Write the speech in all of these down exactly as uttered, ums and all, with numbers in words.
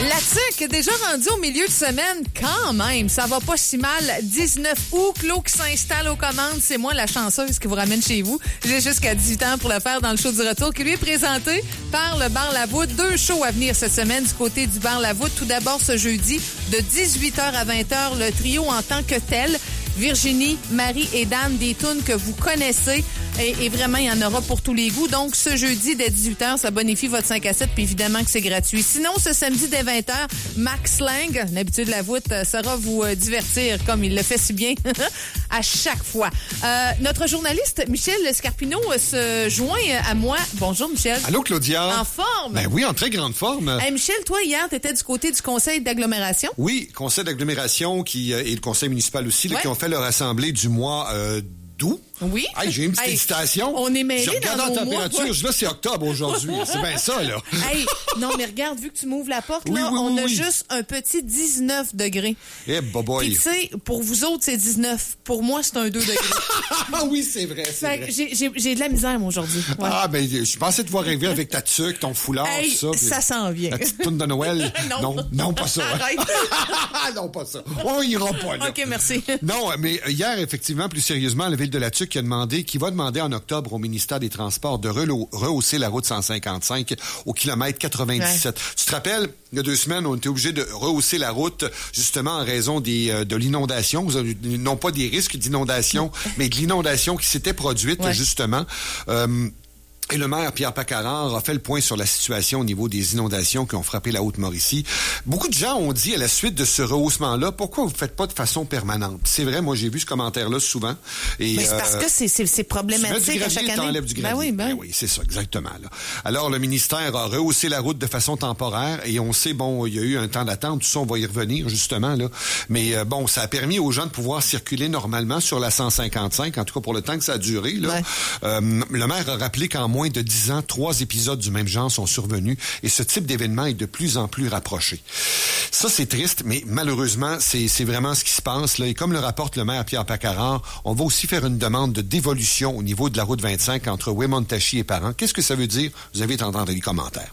La tuque, déjà rendue au milieu de semaine, quand même, ça va pas si mal. dix-neuf août, Claude qui s'installe aux commandes, c'est moi la chanceuse qui vous ramène chez vous. J'ai jusqu'à dix-huit ans pour le faire dans le show du retour qui lui est présenté par le Bar La Voûte. Deux shows à venir cette semaine du côté du Bar La Voûte. Tout d'abord ce jeudi de dix-huit heures à vingt heures, le trio en tant que tel. Virginie, Marie et Dan, des tunes que vous connaissez. Et, et vraiment, il y en aura pour tous les goûts. Donc, ce jeudi, dès dix-huit heures, ça bonifie votre cinq à sept, puis évidemment que c'est gratuit. Sinon, ce samedi, dès vingt heures, Max Lang, l'habitude de la voûte, saura vous euh, divertir comme il le fait si bien à chaque fois. Euh, notre journaliste, Michel Scarpino, se joint à moi. Bonjour, Michel. Allô, Claudia. En forme? Ben oui, en très grande forme. Hey, Michel, toi, hier, tu étais du côté du conseil d'agglomération. Oui, conseil d'agglomération qui, euh, et le conseil municipal aussi, là, ouais. qui ont fait leur assemblée du mois euh, d'août. Oui. Hey, j'ai une petite hey, hésitation. On est mêlés Je regarde dans la nos température. mois, Je là, c'est octobre aujourd'hui. C'est bien ça, là. Hey, non, mais regarde, vu que tu m'ouvres la porte, oui, là, oui, on oui, a oui. juste un petit dix-neuf degrés. Eh, boboy. Puis, tu sais, pour vous autres, c'est dix-neuf. Pour moi, c'est un deux degrés. Ah oui, c'est vrai, c'est Fait vrai. que j'ai, j'ai, j'ai de la misère, moi, aujourd'hui. Ouais. Ah, ben, je pensais te voir arriver avec ta tuque, ton foulard, Hey, tout ça. ça s'en vient. La petite toune de Noël. Non. non, non, pas ça. hein. Arrête. non, pas ça. On ira pas, là. OK, merci. Non, mais hier, effectivement, plus sérieusement, la Ville de la Tuque qui a demandé, qui va demander en octobre au ministère des Transports de relo- rehausser la route cent cinquante-cinq au kilomètre quatre-vingt-dix-sept. Ouais. Tu te rappelles, il y a deux semaines, on était obligé de rehausser la route justement en raison des, euh, de l'inondation, non pas des risques d'inondation, mais de l'inondation qui s'était produite ouais. justement. Euh, Et le maire Pierre Paccarin a fait le point sur la situation au niveau des inondations qui ont frappé la Haute-Mauricie. Beaucoup de gens ont dit à la suite de ce rehaussement-là, pourquoi vous ne faites pas de façon permanente? C'est vrai, moi j'ai vu ce commentaire-là souvent. Et, mais c'est parce euh, que c'est, c'est, c'est problématique tu mets du gravier, à chaque année. T'enlèves du gravier. Ben oui, ben. ben oui, c'est ça, exactement. Là. Alors le ministère a rehaussé la route de façon temporaire et on sait, bon, il y a eu un temps d'attente, tout ça, on va y revenir justement. Là. Mais euh, bon, ça a permis aux gens de pouvoir circuler normalement sur la cent cinquante-cinq, en tout cas pour le temps que ça a duré. Là. Ouais. Euh, le maire a rappelé qu'en moins de dix ans, trois épisodes du même genre sont survenus et ce type d'événement est de plus en plus rapproché. Ça, c'est triste, mais malheureusement, c'est, c'est vraiment ce qui se passe. Là. Et comme le rapporte le maire Pierre Paccarin, on va aussi faire une demande de dévolution au niveau de la route vingt-cinq entre Wemontachie et Parent. Qu'est-ce que ça veut dire? Vous avez entendu les commentaires.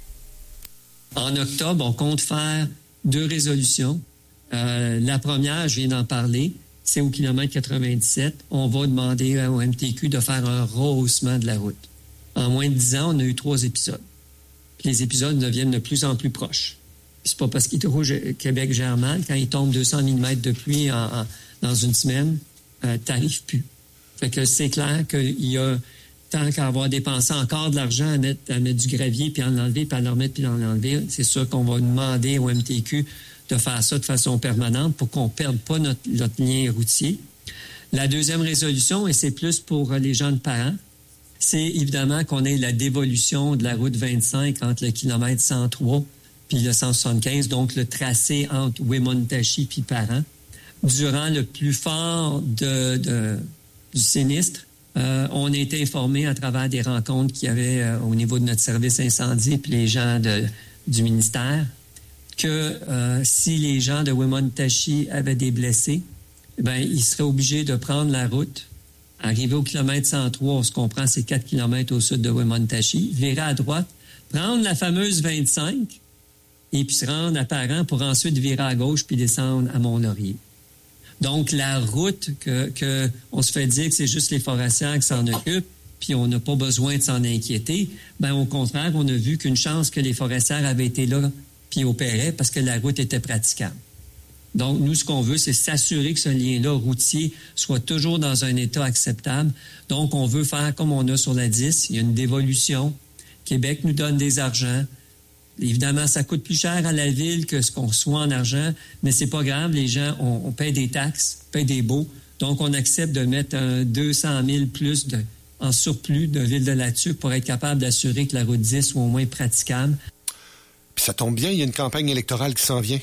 En octobre, on compte faire deux résolutions. Euh, la première, je viens d'en parler, c'est au kilomètre quatre-vingt-dix-sept. On va demander au M T Q de faire un rehaussement de la route. En moins de dix ans, on a eu trois épisodes. Puis les épisodes deviennent de plus en plus proches. C'est pas parce qu'Hydro-Québec gère mal. Quand il tombe deux cents millimètres de pluie en, en, dans une semaine, euh, t'arrives plus. Fait que c'est clair qu'il y a tant qu'à avoir dépensé encore de l'argent à mettre, à mettre du gravier, puis à l'enlever, puis à le remettre, puis à l'enlever, c'est sûr qu'on va demander au M T Q de faire ça de façon permanente pour qu'on ne perde pas notre, notre lien routier. La deuxième résolution, et c'est plus pour les gens de Parent, c'est évidemment qu'on ait la dévolution de la route vingt-cinq entre le kilomètre cent trois puis le cent soixante-quinze, donc le tracé entre Wemontachie puis Parent. Durant le plus fort de, de, du sinistre, euh, on a été informés à travers des rencontres qu'il y avait euh, au niveau de notre service incendie puis les gens de, du ministère, que euh, si les gens de Wemontachie avaient des blessés, ben ils seraient obligés de prendre la route. Arriver au kilomètre cent trois, on se comprend, c'est quatre kilomètres au sud de Wemontachie, virer à droite, prendre la fameuse vingt-cinq et puis se rendre à Parent pour ensuite virer à gauche puis descendre à Mont-Laurier. Donc, la route que, que on se fait dire que c'est juste les forestières qui s'en occupent puis on n'a pas besoin de s'en inquiéter, ben au contraire, on a vu qu'une chance que les forestières avaient été là puis opéraient parce que la route était praticable. Donc, nous, ce qu'on veut, c'est s'assurer que ce lien-là routier soit toujours dans un état acceptable. Donc, on veut faire comme on a sur la dix. Il y a une dévolution. Québec nous donne des argents. Évidemment, ça coûte plus cher à la ville que ce qu'on reçoit en argent, mais c'est pas grave. Les gens, on, on paye des taxes, on paye des baux. Donc, on accepte de mettre un deux cent mille plus de, en surplus de Ville de la Tuque pour être capable d'assurer que la route dix soit au moins praticable. Puis ça tombe bien, il y a une campagne électorale qui s'en vient. Ben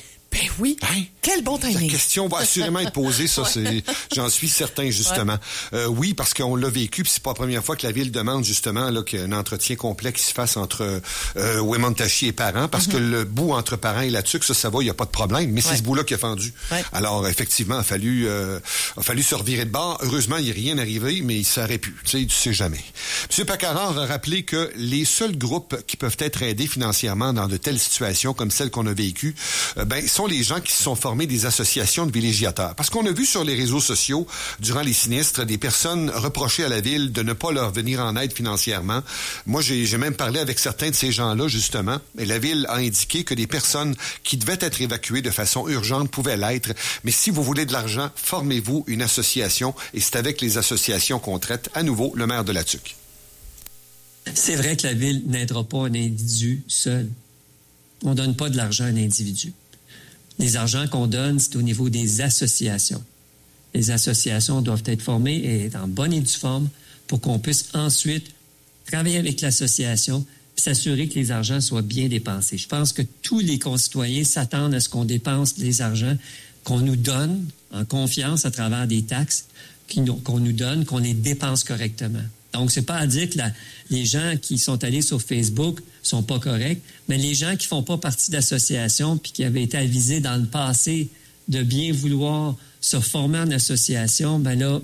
oui. Hein? Quel bon timing. La question va assurément être posée, ça, c'est, j'en suis certain, justement. Ouais. Euh, oui, parce qu'on l'a vécu, puis c'est pas la première fois que la Ville demande, justement, là, qu'un entretien complet qui se fasse entre euh, Wemontachi et parents, parce mm-hmm. que le bout entre parents et la tuque, ça, ça va, il n'y a pas de problème, mais ouais. c'est ce bout-là qui a fendu. Ouais. Alors, effectivement, il a fallu, euh, a fallu se revirer de bord. Heureusement, il n'y a rien arrivé, mais ça aurait pu. Tu sais, tu sais jamais. M. Paccard a rappelé que les seuls groupes qui peuvent être aidés financièrement dans de telles situations comme celles qu'on a vécues, euh, ben, sont les gens qui se sont formés des associations de villégiateurs. Parce qu'on a vu sur les réseaux sociaux, durant les sinistres, des personnes reprocher à la Ville de ne pas leur venir en aide financièrement. Moi, j'ai, j'ai même parlé avec certains de ces gens-là, justement, et la Ville a indiqué que des personnes qui devaient être évacuées de façon urgente pouvaient l'être. Mais si vous voulez de l'argent, formez-vous une association, et c'est avec les associations qu'on traite à nouveau le maire de la Tuque. C'est vrai que la Ville n'aidera pas un individu seul. On ne donne pas de l'argent à un individu. Les argents qu'on donne, c'est au niveau des associations. Les associations doivent être formées et être en bonne et due forme pour qu'on puisse ensuite travailler avec l'association et s'assurer que les argents soient bien dépensés. Je pense que tous les concitoyens s'attendent à ce qu'on dépense les argents qu'on nous donne en confiance à travers des taxes qu'on nous donne, qu'on les dépense correctement. Donc, c'est pas à dire que la, les gens qui sont allés sur Facebook sont pas corrects, mais les gens qui font pas partie d'associations puis qui avaient été avisés dans le passé de bien vouloir se former en association, ben là,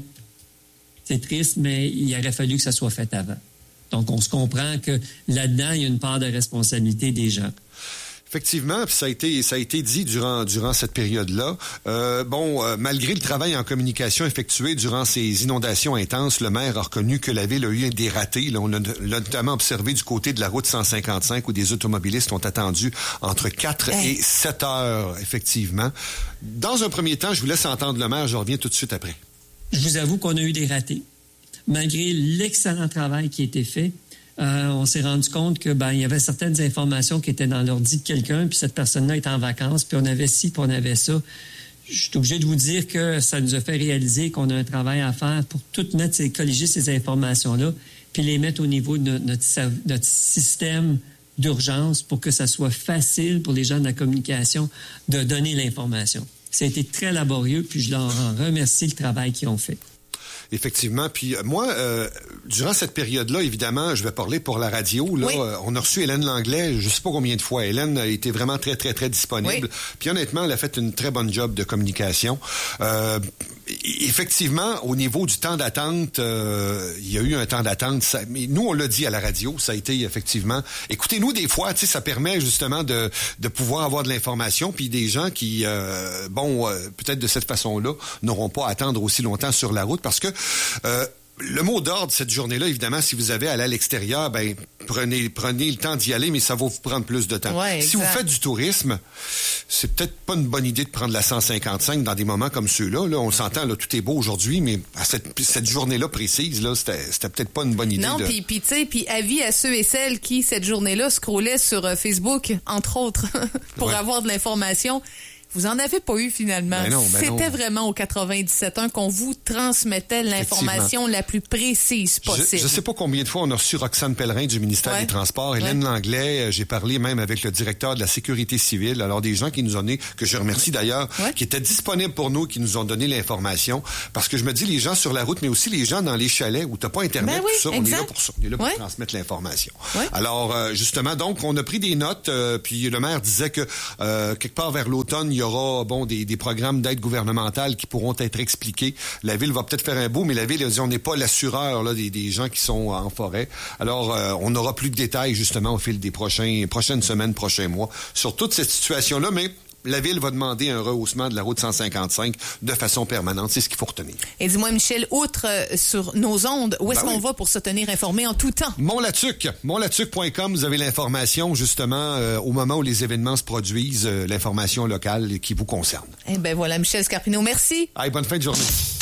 c'est triste, mais il aurait fallu que ça soit fait avant. Donc, on se comprend que là-dedans, il y a une part de responsabilité des gens. Effectivement, puis ça a été ça a été dit durant durant cette période-là. Euh, bon, euh, malgré le travail en communication effectué durant ces inondations intenses, le maire a reconnu que la ville a eu des ratés. Là, on l'a notamment observé du côté de la route cent cinquante-cinq où des automobilistes ont attendu entre quatre hey. et sept heures, effectivement. Dans un premier temps, je vous laisse entendre le maire. Je reviens tout de suite après. Je vous avoue qu'on a eu des ratés. Malgré l'excellent travail qui a été fait, Euh, on s'est rendu compte que ben il y avait certaines informations qui étaient dans l'ordi de quelqu'un, puis cette personne-là était en vacances, puis on avait ci, puis on avait ça. Je suis obligé de vous dire que ça nous a fait réaliser qu'on a un travail à faire pour tout mettre, colléger ces informations-là, puis les mettre au niveau de notre, notre système d'urgence pour que ça soit facile pour les gens de la communication de donner l'information. Ça a été très laborieux, puis je leur en remercie le travail qu'ils ont fait. Effectivement. Puis moi, euh, durant cette période-là, évidemment, je vais parler pour la radio. Là, oui. euh, on a reçu Hélène Langlais, je sais pas combien de fois. Hélène a été vraiment très, très, très disponible. Oui. Puis honnêtement, elle a fait une très bonne job de communication. Euh, effectivement, au niveau du temps d'attente, euh, il y a eu un temps d'attente. Ça, mais nous, on l'a dit à la radio, ça a été effectivement... Écoutez-nous, des fois, tu sais, ça permet justement de, de pouvoir avoir de l'information. Puis des gens qui, euh, bon, euh, peut-être de cette façon-là, n'auront pas à attendre aussi longtemps sur la route parce que Euh, le mot d'ordre cette journée-là, évidemment, si vous avez à aller à l'extérieur, ben prenez prenez le temps d'y aller, mais ça va vous prendre plus de temps. Ouais, si vous faites du tourisme, c'est peut-être pas une bonne idée de prendre la cent cinquante-cinq dans des moments comme ceux-là. Là, on s'entend, là, tout est beau aujourd'hui, mais à cette, cette journée-là précise, là, c'était, c'était peut-être pas une bonne idée. Non, de... puis puis tu sais, puis avis à ceux et celles qui cette journée-là scrollaient sur euh, Facebook, entre autres, pour ouais. avoir de l'information. Vous en avez pas eu finalement. Ben non, ben C'était non. vraiment au quatre-vingt-dix-sept un qu'on vous transmettait l'information la plus précise possible. Je ne sais pas combien de fois on a reçu Roxane Pellerin du ministère ouais. des Transports, Hélène ouais. Langlais, j'ai parlé même avec le directeur de la Sécurité civile, alors des gens qui nous ont donné, que je remercie d'ailleurs, ouais. qui étaient disponibles pour nous, qui nous ont donné l'information, parce que je me dis, les gens sur la route, mais aussi les gens dans les chalets où t'as pas Internet, ben oui, tout ça, exact. on est là pour ça, on est là pour ouais. transmettre l'information. Ouais. Alors, euh, justement, donc, on a pris des notes, euh, puis le maire disait que euh, quelque part vers l'automne, il y aura bon des, des programmes d'aide gouvernementale qui pourront être expliqués. La Ville va peut-être faire un bout, mais la Ville a dit on n'est pas l'assureur là, des, des gens qui sont en forêt. Alors, euh, on aura plus de détails justement au fil des prochains, prochaines semaines, prochains mois sur toute cette situation-là, mais la Ville va demander un rehaussement de la route cent cinquante-cinq de façon permanente. C'est ce qu'il faut retenir. Et dis-moi, Michel, outre euh, sur nos ondes, où est-ce ben qu'on oui. va pour se tenir informé en tout temps? Mont-la-Tuque. Mont-la-Tuque point com, vous avez l'information, justement, euh, au moment où les événements se produisent, euh, l'information locale qui vous concerne. Eh bien voilà, Michel Scarpino, merci. Allez, bonne fin de journée.